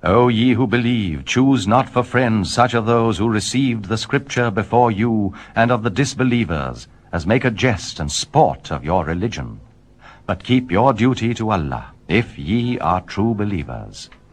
O ye who believe, choose not for friends such of those who received the Scripture before you, and of the disbelievers, as make a jest and sport of your religion. But keep your duty to Allah, if ye are true believers.